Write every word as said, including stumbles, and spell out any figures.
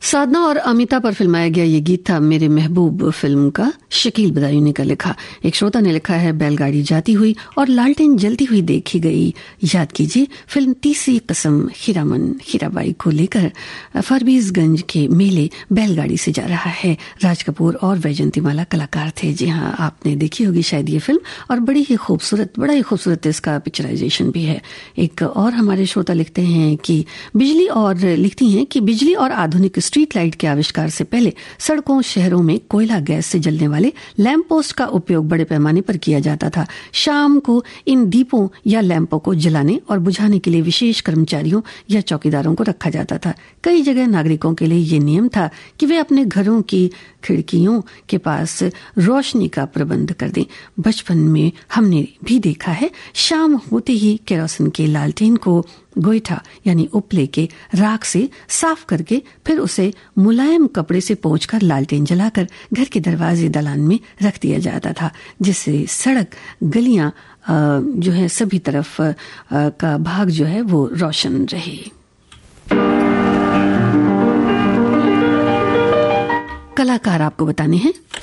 साधना और अमिता पर फिल्माया गया ये गीत था मेरे महबूब फिल्म का। शकील बदायूनी का लिखा। एक श्रोता ने लिखा है, बैलगाड़ी जाती हुई और लालटेन जलती हुई देखी गई। याद कीजिए फिल्म तीसरी कसम हीरामन हीराबाई को लेकर फरबीसगंज के मेले बैलगाड़ी से जा रहा है। राज कपूर और वैजंतीमाला कलाकार थे। जी हाँ, आपने देखी होगी शायद ये फिल्म, और बड़ी ही खूबसूरत बड़ा ही खूबसूरत इसका पिक्चराइजेशन भी है। एक और हमारे श्रोता लिखते हैं कि बिजली और लिखती हैं कि बिजली और आधुनिक स्ट्रीट लाइट के आविष्कार से पहले सड़कों शहरों में कोयला गैस से जलने वाले लैंप पोस्ट का उपयोग बड़े पैमाने पर किया जाता था। शाम को इन दीपों या लैंपों को जलाने और बुझाने के लिए विशेष कर्मचारियों या चौकीदारों को रखा जाता था। कई जगह नागरिकों के लिए ये नियम था कि वे अपने घरों की खिड़कियों के पास रोशनी का प्रबंध कर दें। बचपन में हमने भी देखा है, शाम होते ही केरोसिन के लालटेन को गोईठा यानी उपले के राख से साफ करके फिर उसे मुलायम कपड़े से पोंछकर लालटेन जलाकर घर के दरवाजे दलान में रख दिया जाता था, जिससे सड़क गलियां जो है सभी तरफ का भाग जो है वो रोशन रहे। कलाकार आपको बताने हैं